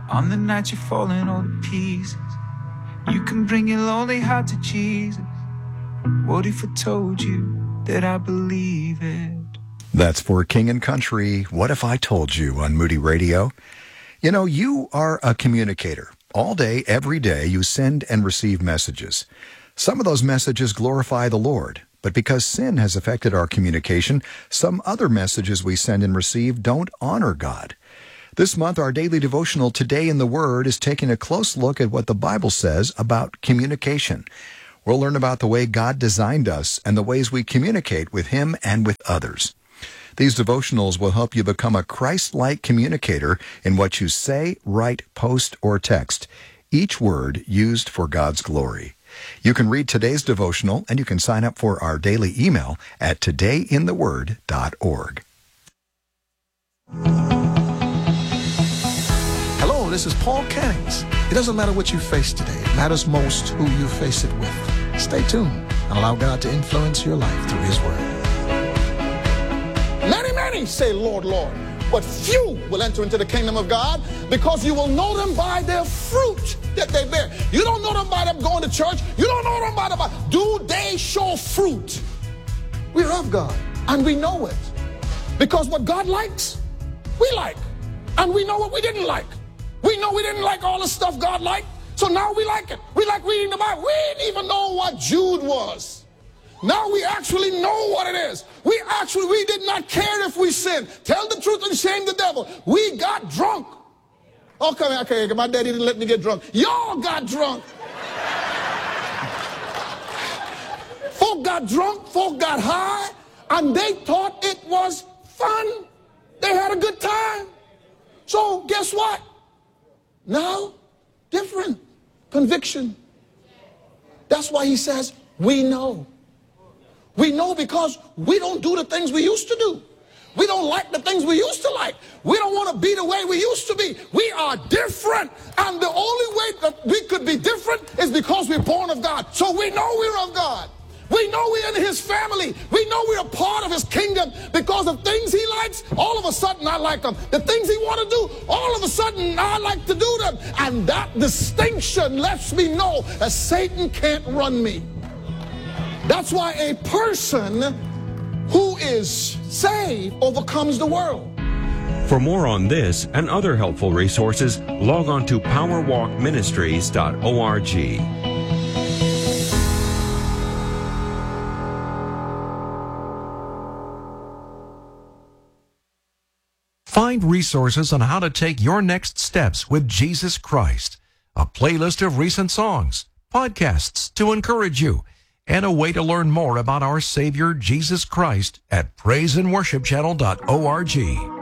On the night you're falling all to pieces, you can bring your lonely heart to Jesus. What if I told you that I believe it? That's for King and Country, What If I Told You on Moody Radio. You know, you are a communicator. All day, every day, you send and receive messages. Some of those messages glorify the Lord, but because sin has affected our communication, some other messages we send and receive don't honor God. This month, our daily devotional Today in the Word is taking a close look at what the Bible says about communication. We'll learn about the way God designed us and the ways we communicate with Him and with others. These devotionals will help you become a Christ-like communicator in what you say, write, post, or text, each word used for God's glory. You can read today's devotional, and you can sign up for our daily email at todayintheword.org. Hello, this is Paul Cannings. It doesn't matter what you face today. It matters most who you face it with. Stay tuned and allow God to influence your life through His Word. Many say, Lord, Lord, but few will enter into the kingdom of God, because you will know them by their fruit that they bear. You don't know them by them going to church. You don't know them by them. Do they show fruit? We love God, and we know it. Because what God likes, we like. And we know what we didn't like. We know we didn't like all the stuff God liked, so now we like it. We like reading the Bible. We didn't even know what Jude was. Now we actually know what it is. We did not care if we sinned. Tell the truth and shame the devil. We got drunk. Okay, my daddy didn't let me get drunk. Y'all got drunk. Folk got drunk, folk got high, and they thought it was fun. They had a good time. So guess what? Now, different conviction. That's why he says, we know. We know because we don't do the things we used to do. We don't like the things we used to like. We don't want to be the way we used to be. We are different. And the only way that we could be different is because we're born of God. So we know we're of God. We know we're in His family. We know we're a part of His kingdom, because the things He likes, all of a sudden I like them. The things He want to do, all of a sudden I like to do them. And that distinction lets me know that Satan can't run me. That's why a person who is saved overcomes the world. For more on this and other helpful resources, log on to powerwalkministries.org. Find resources on how to take your next steps with Jesus Christ, a playlist of recent songs, podcasts to encourage you, and a way to learn more about our Savior Jesus Christ at praiseandworshipchannel.org.